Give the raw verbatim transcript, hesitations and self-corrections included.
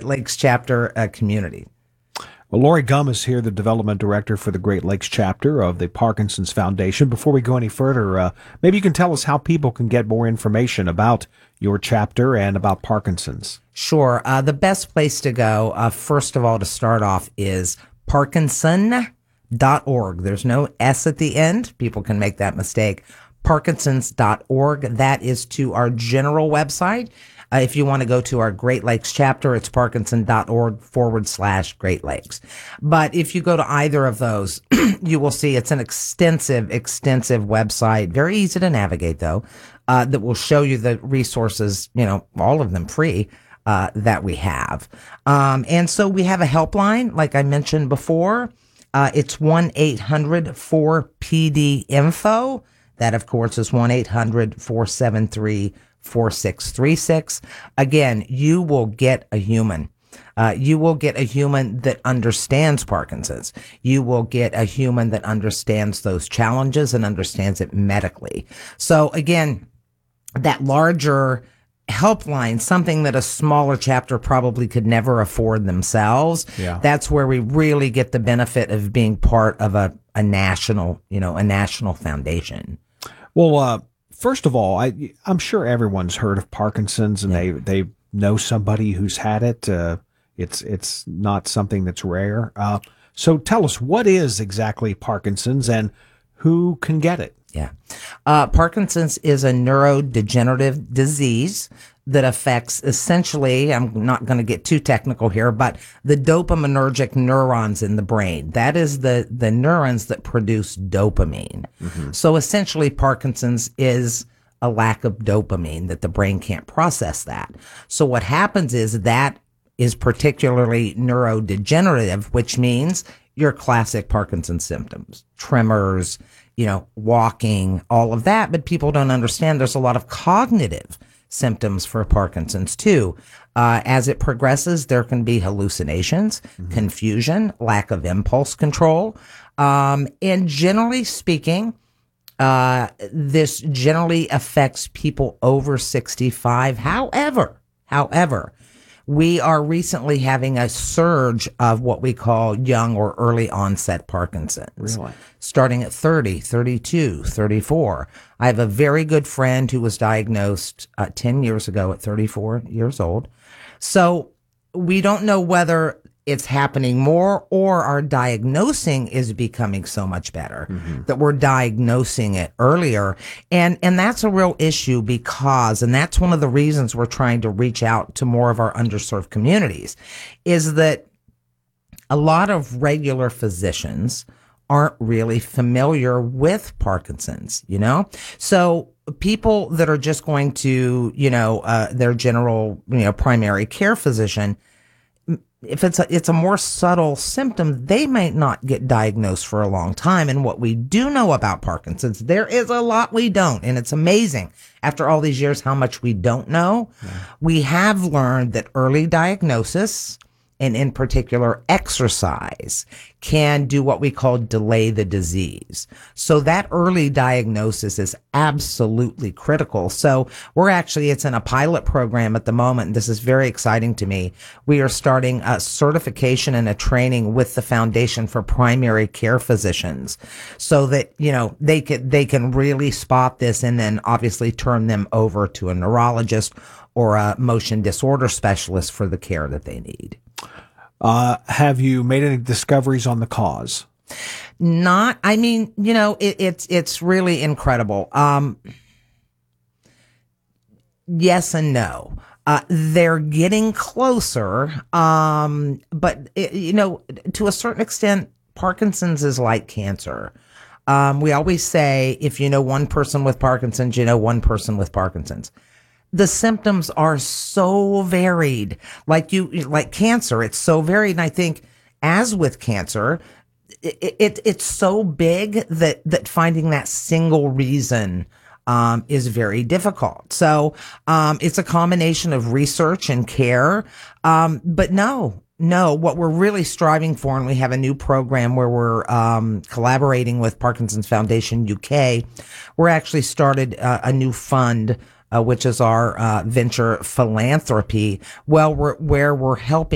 Lakes chapter uh, community. Well, Lori Gum is here, the development director for the Great Lakes chapter of the Parkinson's Foundation. Before we go any further, uh, maybe you can tell us how people can get more information about your chapter and about Parkinson's. Sure. Uh, the best place to go, uh, first of all, to start off is Parkinson dot org. There's no S at the end. People can make that mistake. Parkinsons dot org. That is to our general website. Uh, if you want to go to our Great Lakes chapter, it's Parkinson dot org forward slash Great Lakes. But if you go to either of those, you will see it's an extensive, extensive website. Very easy to navigate, though, uh, that will show you the resources, you know, all of them free, uh, that we have. Um, and so we have a helpline, like I mentioned before. Uh, it's one eight hundred four P D info. That, of course, is one eight hundred four seven three four six three six. Again, you will get a human. Uh, you will get a human that understands Parkinson's. You will get a human that understands those challenges and understands it medically. So again, that larger helpline, something that a smaller chapter probably could never afford themselves. Yeah. That's where we really get the benefit of being part of a, a national, you know, a national foundation. Well, uh, first of all, I, I'm sure everyone's heard of Parkinson's, and they, they know somebody who's had it. Uh, it's it's not something that's rare. Uh, so tell us, what is exactly Parkinson's, and who can get it? Yeah. Uh, Parkinson's is a neurodegenerative disease that affects essentially, I'm not going to get too technical here, but the dopaminergic neurons in the brain. That is the, the neurons that produce dopamine. Mm-hmm. So essentially, Parkinson's is a lack of dopamine, that the brain can't process that. So what happens is that is particularly neurodegenerative, which means your classic Parkinson's symptoms, tremors, you know, walking, all of that. But people don't understand there's a lot of cognitive symptoms for Parkinson's too. Uh, as it progresses, there can be hallucinations, mm-hmm. confusion, lack of impulse control. Um, and generally speaking, uh, this generally affects people over sixty-five. However, however, we are recently having a surge of what we call young or early onset Parkinson's. Really? Starting at thirty, thirty-two, thirty-four. I have a very good friend who was diagnosed uh, ten years ago at thirty-four years old. So we don't know whether it's happening more or our diagnosing is becoming so much better, mm-hmm. that we're diagnosing it earlier. And, and that's a real issue because, and that's one of the reasons we're trying to reach out to more of our underserved communities, is that a lot of regular physicians aren't really familiar with Parkinson's, you know? So people that are just going to, you know, uh, their general, you know, primary care physician, if it's a, it's a more subtle symptom, they might not get diagnosed for a long time. And what we do know about Parkinson's, there is a lot we don't. And it's amazing after all these years how much we don't know. Yeah. We have learned that early diagnosis, and in particular exercise, can do what we call delay the disease. So that early diagnosis is absolutely critical. So we're actually, it's in a pilot program at the moment, and this is very exciting to me. We are starting a certification and a training with the Foundation for Primary Care Physicians so that, you know, they can, they can really spot this and then obviously turn them over to a neurologist or a motion disorder specialist for the care that they need. Uh, have you made any discoveries on the cause? Not, I mean, you know, it, it's, it's really incredible. Um, yes and no. Uh, they're getting closer. Um, but it, you know, to a certain extent, Parkinson's is like cancer. Um, we always say, if you know one person with Parkinson's, you know one person with Parkinson's. The symptoms are so varied, like you, like cancer. It's so varied. And I think as with cancer, it, it it's so big that, that finding that single reason, um, is very difficult. So, um, it's a combination of research and care. Um, but no, no, what we're really striving for, and we have a new program where we're, um, collaborating with Parkinson's Foundation U K. We're actually started uh, a new fund, Uh, which is our uh, venture philanthropy, well, we're, where we're helping